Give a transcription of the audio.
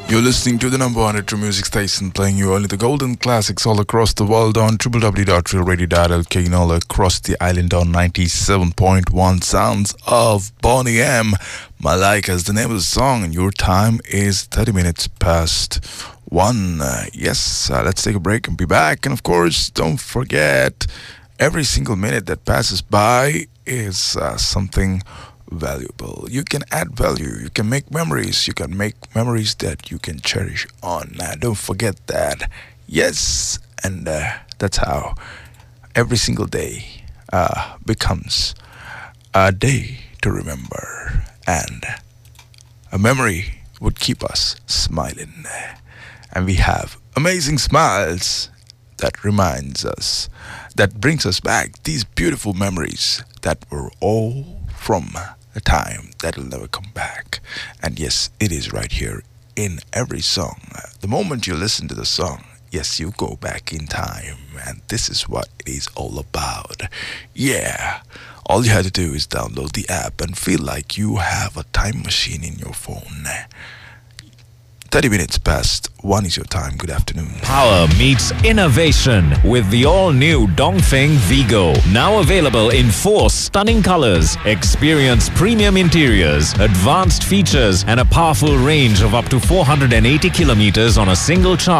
You're listening to the number one retro music station, playing you only the golden classics all across the world on www.realradio.lk and all across the island on 97.1. Sounds of Bonnie M. Malaika is the name of the song, and your time is 30 minutes past 1. Let's take a break and be back. And of course, don't forget, every single minute that passes by is something valuable. You can add value, you can make memories, that you can cherish on. Don't forget that. Yes, and that's how every single day becomes a day to remember, and a memory would keep us smiling. And we have amazing smiles that reminds us, that brings us back these beautiful memories that were all from a time that will never come back. And yes, it is right here in every song. The moment you listen to the song, yes, you go back in time, and this is what it is all about. Yeah, all you have to do is download the app and feel like you have a time machine in your phone. 30 minutes past 1 is your time. Good afternoon. Power meets innovation with the all-new Dongfeng Vigo. Now available in 4 stunning colors. Experience premium interiors, advanced features, and a powerful range of up to 480 kilometers on a single charge.